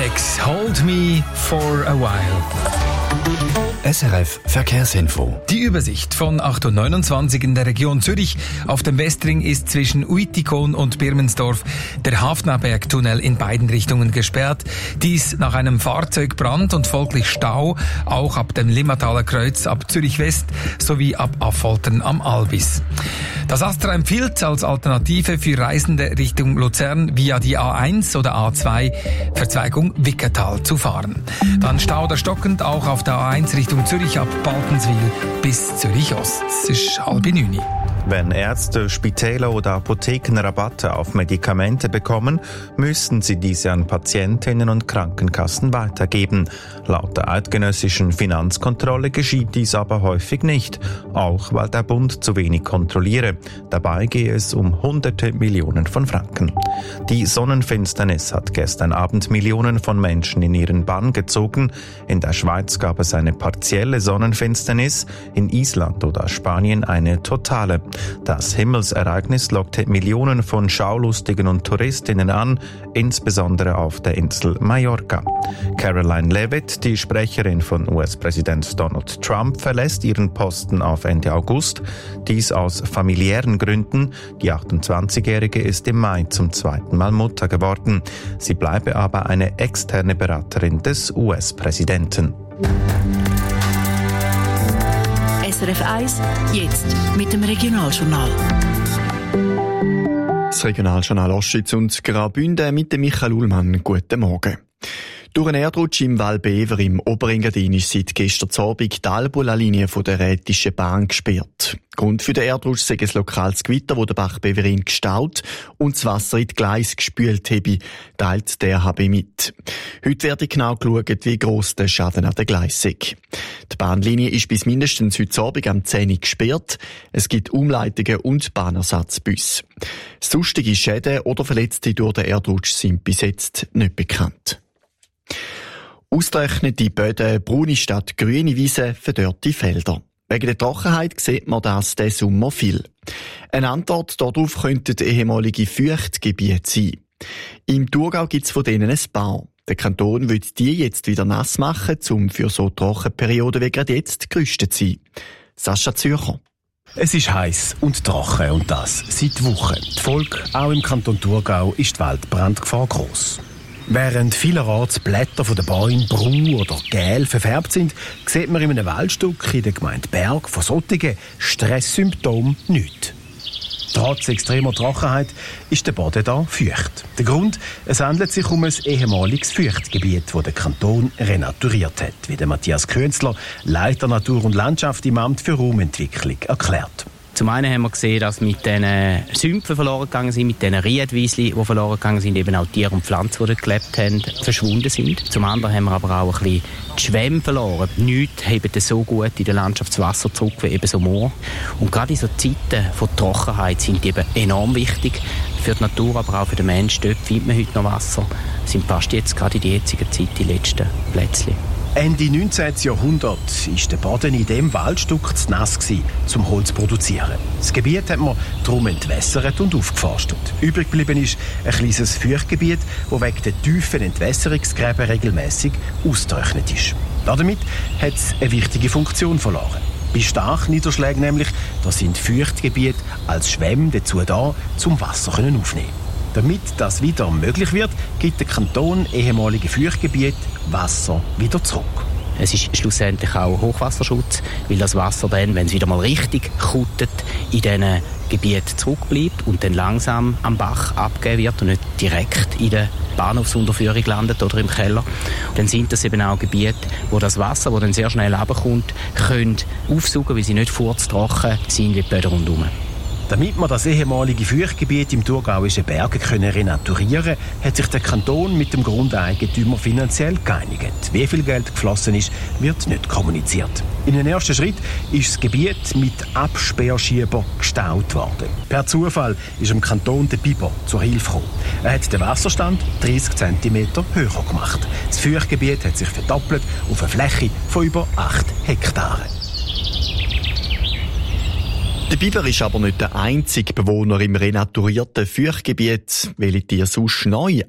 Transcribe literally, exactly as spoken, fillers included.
Alex, hold me for a while. S R F Verkehrsinfo. Die Übersicht von acht Uhr neunundzwanzig in der Region Zürich. Auf dem Westring ist zwischen Uitikon und Birmensdorf der Hafnaberg-Tunnel in beiden Richtungen gesperrt. Dies nach einem Fahrzeugbrand und folglich Stau, auch ab dem Limmataler Kreuz ab Zürich West sowie ab Affoltern am Albis. Das Astra empfiehlt als Alternative für Reisende Richtung Luzern via die A eins oder A zwei Verzweigung Wickertal zu fahren. Dann Stau oder stockend auch auf der A eins Richtung Zürich ab Balkenswil bis Zürich Ost. Es ist halb neun. Wenn Ärzte, Spitäler oder Apotheken Rabatte auf Medikamente bekommen, müssen sie diese an Patientinnen und Krankenkassen weitergeben. Laut der eidgenössischen Finanzkontrolle geschieht dies aber häufig nicht, auch weil der Bund zu wenig kontrolliere. Dabei gehe es um hunderte Millionen von Franken. Die Sonnenfinsternis hat gestern Abend Millionen von Menschen in ihren Bann gezogen. In der Schweiz gab es eine partielle Sonnenfinsternis, in Island oder Spanien eine totale. Das Himmelsereignis lockte Millionen von Schaulustigen und Touristinnen an, insbesondere auf der Insel Mallorca. Caroline Leavitt, die Sprecherin von U S-Präsident Donald Trump, verlässt ihren Posten auf Ende August. Dies aus familiären Gründen. Die achtundzwanzigjährige ist im Mai zum zweiten Mal Mutter geworden. Sie bleibe aber eine externe Beraterin des U S-Präsidenten. S R F eins, jetzt mit dem Regionaljournal. Das Regionaljournal Ostschweiz und Graubünden mit dem Michael Ullmann. Guten Morgen. Durch einen Erdrutsch im Val Bever im Oberengadin ist seit gestern Abend die Albula-Linie von der Rätischen Bahn gesperrt. Grund für den Erdrutsch sei ein lokales Gewitter, wo der Bach Beverin gestaut und das Wasser in die Gleise gespült habe, teilt der R H B mit. Heute werde genau geschaut, wie gross der Schaden an den Gleisen ist. Die Bahnlinie ist bis mindestens heute Abend am zehn Uhr gesperrt. Es gibt Umleitungen und Bahnersatzbusse. Sonstige Schäden oder Verletzte durch den Erdrutsch sind bis jetzt nicht bekannt. Ausgetrocknete Böden, braune Stadt, grüne Wiesen, verdörrte Felder. Wegen der Trockenheit sieht man das diesen Sommer viel. Eine Antwort darauf könnten ehemalige Feuchtgebiete sein. Im Thurgau gibt es von denen ein paar. Der Kanton will die jetzt wieder nass machen, um für so Trockenperioden wie gerade jetzt gerüstet zu sein. Sascha Zürcher. Es ist heiß und trocken und das seit Wochen. Die Folge, auch im Kanton Thurgau, ist die Waldbrandgefahr gross. Während vielerorts die Blätter von den Bäumen braun oder gel verfärbt sind, sieht man in einem Waldstück in der Gemeinde Berg von solchen Stresssymptomen nichts. Trotz extremer Trockenheit ist der Boden da feucht. Der Grund, es handelt sich um ein ehemaliges Feuchtgebiet, das der Kanton renaturiert hat, wie der Matthias Künzler, Leiter Natur und Landschaft im Amt für Raumentwicklung, erklärt. Zum einen haben wir gesehen, dass mit diesen Sümpfen verloren gegangen sind, mit diesen Riedwiesli, die verloren gegangen sind, eben auch Tiere und Pflanzen, die dort gelebt haben, verschwunden sind. Zum anderen haben wir aber auch ein bisschen die Schwämme verloren. Nichts hebt so gut in der Landschaft das Wasser zurück wie eben so Moor. Und gerade in so Zeiten von Trockenheit sind die eben enorm wichtig für die Natur, aber auch für den Menschen. Dort findet man heute noch Wasser. Sind fast jetzt gerade in der jetzigen Zeit die letzten Plätzchen. Ende neunzehnten. Jahrhundert war der Boden in diesem Waldstück zu nass gewesen, um Holz zu produzieren. Das Gebiet hat man darum entwässert und aufgeforstet. Übrig geblieben ist ein kleines Feuchtgebiet, das wegen der tiefen Entwässerungsgräben regelmäßig ausgetrocknet ist. Damit hat es eine wichtige Funktion verloren. Bei starken Niederschlägen nämlich, da sind Feuchtgebiete als Schwämme dazu da, zum Wasser aufnehmen. Damit das wieder möglich wird, gibt der Kanton ehemalige Feuchtgebiete Wasser wieder zurück. Es ist schlussendlich auch Hochwasserschutz, weil das Wasser dann, wenn es wieder mal richtig kuttet, in diesen Gebieten zurückbleibt und dann langsam am Bach abgegeben wird und nicht direkt in der Bahnhofsunterführung landet oder im Keller. Dann sind das eben auch Gebiete, wo das Wasser, das dann sehr schnell runterkommt, können aufsaugen, weil sie nicht furztrocken sind wie die Böden rundherum. Damit man das ehemalige Feuchtgebiet im thurgauischen Bergen können renaturieren, hat sich der Kanton mit dem Grundeigentümer finanziell geeinigt. Wie viel Geld geflossen ist, wird nicht kommuniziert. In einem ersten Schritt ist das Gebiet mit Absperrschieber gestaut worden. Per Zufall ist dem Kanton der Biber zur Hilfe gekommen. Er hat den Wasserstand dreißig Zentimeter höher gemacht. Das Feuchtgebiet hat sich verdoppelt auf eine Fläche von über acht Hektaren. Der Biber ist aber nicht der einzige Bewohner im renaturierten Feuchtgebiet, weil die sonst neu